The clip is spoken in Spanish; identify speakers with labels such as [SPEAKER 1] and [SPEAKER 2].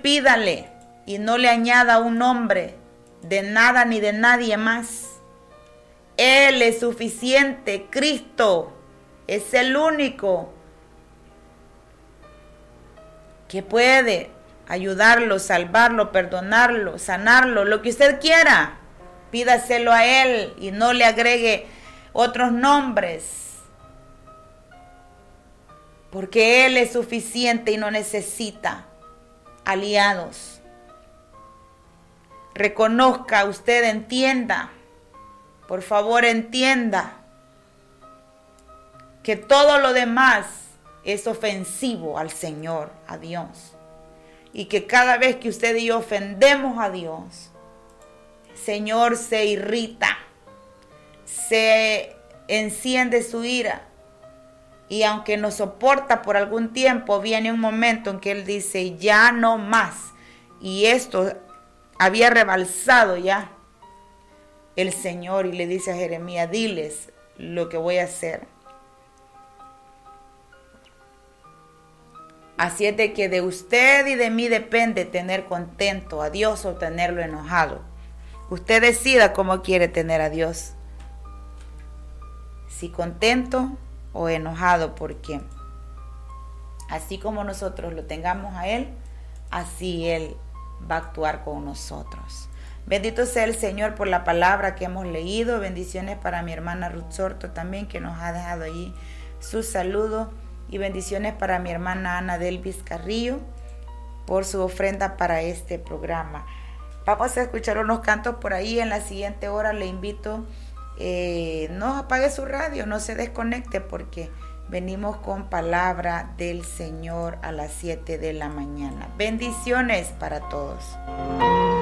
[SPEAKER 1] pídale y no le añada un nombre de nada ni de nadie más. Él es suficiente. Cristo es el único que puede ayudarlo, salvarlo, perdonarlo, sanarlo, lo que usted quiera. Pídaselo a Él y no le agregue otros nombres, porque Él es suficiente y no necesita aliados. Reconozca, usted entienda, por favor entienda que todo lo demás es ofensivo al Señor, a Dios. Y que cada vez que usted y yo ofendemos a Dios, el Señor se irrita, se enciende su ira. Y aunque nos soporta por algún tiempo, viene un momento en que Él dice, ya no más. Y esto había rebalsado ya el Señor y le dice a Jeremías, diles lo que voy a hacer. Así es de que de usted y de mí depende tener contento a Dios o tenerlo enojado. Usted decida cómo quiere tener a Dios. Si contento o enojado, porque así como nosotros lo tengamos a Él, así Él va a actuar con nosotros. Bendito sea el Señor por la palabra que hemos leído. Bendiciones para mi hermana Ruth Sorto también, que nos ha dejado allí su saludo. Y bendiciones para mi hermana Ana Delvis Carrillo por su ofrenda para este programa. Vamos a escuchar unos cantos por ahí. En la siguiente hora le invito, no apague su radio, no se desconecte, porque venimos con palabra del Señor a las 7 de la mañana. Bendiciones para todos.